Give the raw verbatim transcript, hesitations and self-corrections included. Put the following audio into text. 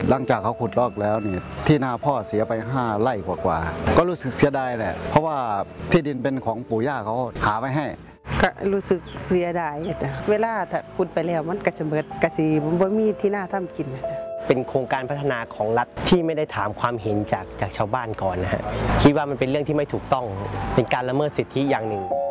หลังจากเขาขุดลอกแล้วเนี่ยที่นาพ่อเสียไปห้าไร่กว่าๆก็รู้สึกเสียดายแหละเพราะว่าที่ดินเป็นของปู่ย่าเขาหาไว้ให้ก็รู้สึกเสียดายจ้ะเวลาถ้าขุดไปแล้วมันกระเบิดกระสีบ่มีที่น่าทำกินนะจ๊ะเป็นโครงการพัฒนาของรัฐที่ไม่ได้ถามความเห็นจากจากชาวบ้านก่อนนะฮะคิดว่ามันเป็นเรื่องที่ไม่ถูกต้องเป็นการละเมิดสิทธิอย่างหนึ่ง